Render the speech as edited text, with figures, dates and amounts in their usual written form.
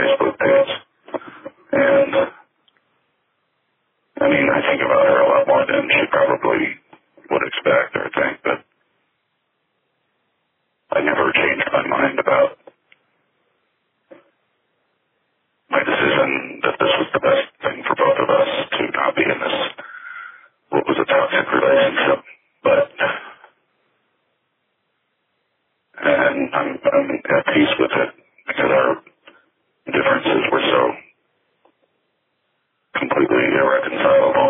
Facebook page. And, I mean, I think about her a lot more than she probably would expect or think, but I never changed my mind about my decision that this was the best thing for both of us to not be in this, what was a toxic relationship. But, and I'm at peace with it because our differences were so completely irreconcilable.